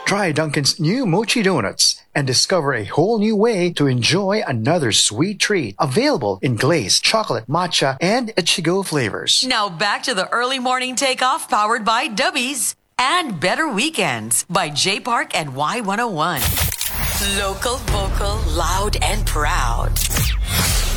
Try Dunkin's new Mochi Donuts and discover a whole new way to enjoy another sweet treat. Available in glazed, chocolate, matcha, and Ichigo flavors. Now back to the early morning takeoff powered by Dubbies and Better Weekends by J Park and Y101. Local, vocal, loud, and proud.